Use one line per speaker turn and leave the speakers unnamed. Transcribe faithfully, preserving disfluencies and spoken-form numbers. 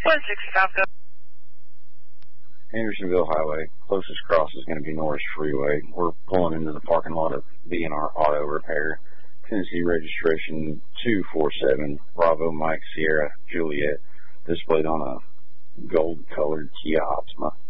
one sixty-five, go.
Andersonville Highway. Closest cross is going to be Norris Freeway. We're pulling into the parking lot of B and R Auto Repair. Tennessee registration two four seven, Bravo Mike Sierra Juliet, displayed on a gold-colored Kia Optima.